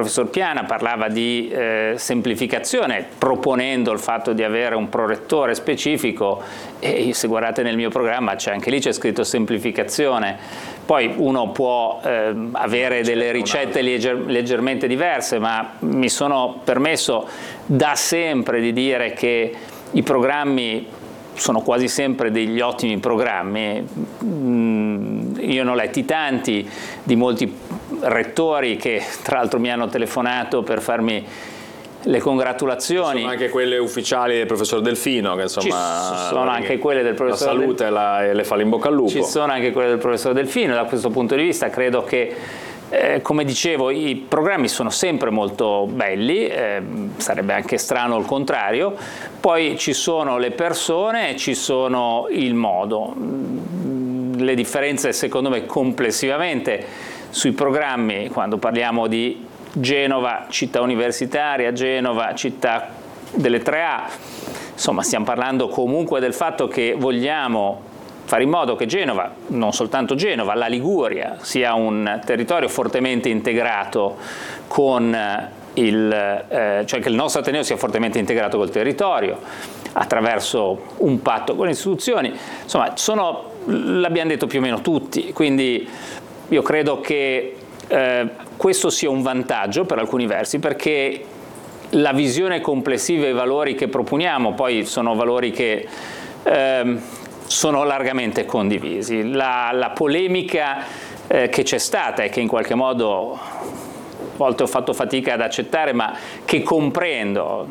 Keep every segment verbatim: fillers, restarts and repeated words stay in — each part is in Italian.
professor Piana parlava di eh, semplificazione, proponendo il fatto di avere un prorettore specifico, e se guardate nel mio programma c'è anche lì c'è scritto semplificazione. Poi uno può eh, avere delle ricette legger leggermente diverse, ma mi sono permesso da sempre di dire che i programmi sono quasi sempre degli ottimi programmi. Mm, io ne ho letti tanti, di molti rettori che tra l'altro mi hanno telefonato per farmi le congratulazioni. Sono anche quelle ufficiali del professor Delfino, che insomma ci sono anche quelle del professor la salute Del... la, e le fa l'in bocca al lupo. Ci sono anche quelle del professor Delfino. Da questo punto di vista credo che Eh, come dicevo, i programmi sono sempre molto belli, eh, sarebbe anche strano il contrario. Poi ci sono le persone e ci sono il modo. Le differenze secondo me complessivamente sui programmi, quando parliamo di Genova città universitaria, Genova città delle tre A, insomma stiamo parlando comunque del fatto che vogliamo fare in modo che Genova, non soltanto Genova, la Liguria, sia un territorio fortemente integrato con il, eh, cioè che il nostro Ateneo sia fortemente integrato col territorio, attraverso un patto con le istituzioni. Insomma, sono, l'abbiamo detto più o meno tutti, quindi io credo che eh, questo sia un vantaggio per alcuni versi, perché la visione complessiva e i valori che proponiamo poi sono valori che eh, sono largamente condivisi. La, la polemica eh, che c'è stata e che in qualche modo a volte ho fatto fatica ad accettare, ma che comprendo,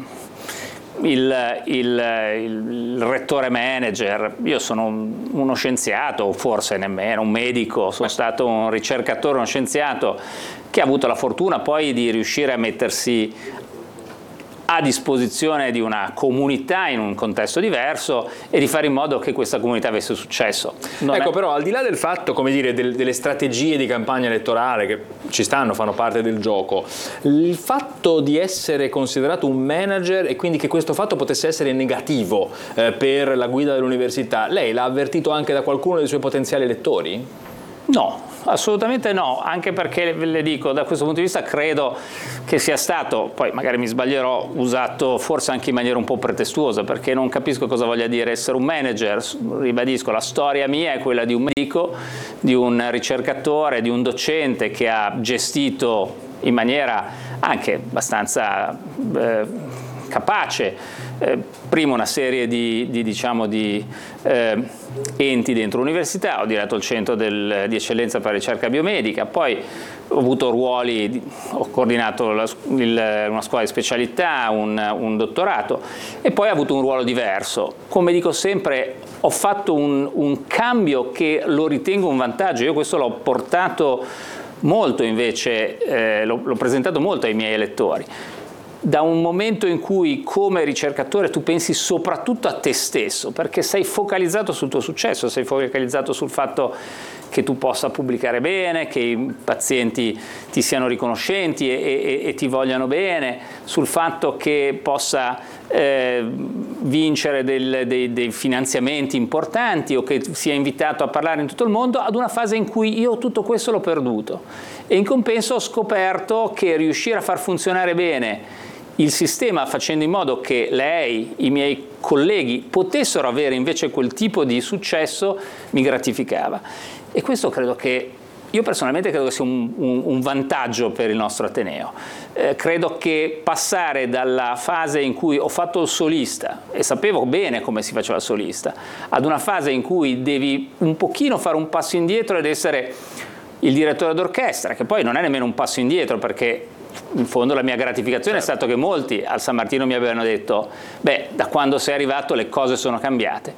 il, il, il rettore manager, io sono un, uno scienziato, o forse nemmeno un medico, sono stato un ricercatore, uno scienziato che ha avuto la fortuna poi di riuscire a mettersi a disposizione di una comunità in un contesto diverso e di fare in modo che questa comunità avesse successo. Non ecco, è... però al di là del fatto, come dire, del, delle strategie di campagna elettorale che ci stanno, fanno parte del gioco, il fatto di essere considerato un manager e quindi che questo fatto potesse essere negativo eh, per la guida dell'università, lei l'ha avvertito anche da qualcuno dei suoi potenziali elettori? No, assolutamente no, anche perché le dico, da questo punto di vista credo che sia stato, poi magari mi sbaglierò, usato forse anche in maniera un po' pretestuosa, perché non capisco cosa voglia dire essere un manager. Ribadisco, la storia mia è quella di un medico, di un ricercatore, di un docente che ha gestito in maniera anche abbastanza eh, capace Eh, prima una serie di, di, diciamo, di eh, enti dentro l'università, ho diretto il centro del, di eccellenza per la ricerca biomedica, poi ho avuto ruoli, ho coordinato la, il, una scuola di specialità, un, un dottorato, e poi ho avuto un ruolo diverso. Come dico sempre, ho fatto un, un cambio che lo ritengo un vantaggio. Io questo l'ho portato molto invece, eh, l'ho presentato molto ai miei elettori. Da un momento in cui come ricercatore tu pensi soprattutto a te stesso, perché sei focalizzato sul tuo successo, sei focalizzato sul fatto che tu possa pubblicare bene, che i pazienti ti siano riconoscenti e, e, e ti vogliano bene, sul fatto che possa eh, vincere del, dei, dei finanziamenti importanti o che sia invitato a parlare in tutto il mondo, ad una fase in cui io tutto questo l'ho perduto e in compenso ho scoperto che riuscire a far funzionare bene il sistema facendo in modo che lei, i miei colleghi potessero avere invece quel tipo di successo mi gratificava. E questo credo che, io personalmente credo che sia un, un, un vantaggio per il nostro Ateneo. Eh, credo che passare dalla fase in cui ho fatto il solista e sapevo bene come si faceva il solista, ad una fase in cui devi un pochino fare un passo indietro ed essere il direttore d'orchestra, che poi non è nemmeno un passo indietro, perché in fondo la mia gratificazione certo. è stato che molti al San Martino mi avevano detto beh, da quando sei arrivato le cose sono cambiate.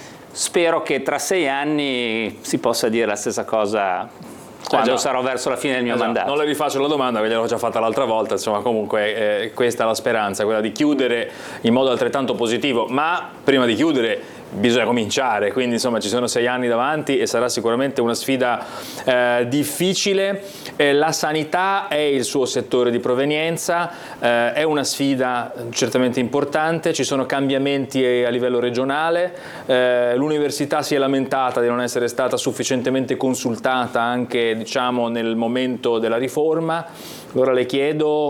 Spero che tra sei anni si possa dire la stessa cosa quando eh sarò verso la fine del mio esatto. mandato. Non le rifaccio la domanda, ve l'ho già fatta l'altra volta, insomma comunque eh, questa è la speranza, quella di chiudere in modo altrettanto positivo, ma prima di chiudere bisogna cominciare, quindi insomma ci sono sei anni davanti e sarà sicuramente una sfida eh, difficile. Eh, la sanità è il suo settore di provenienza, eh, è una sfida certamente importante, ci sono cambiamenti a livello regionale, eh, l'università si è lamentata di non essere stata sufficientemente consultata anche diciamo nel momento della riforma. Allora le chiedo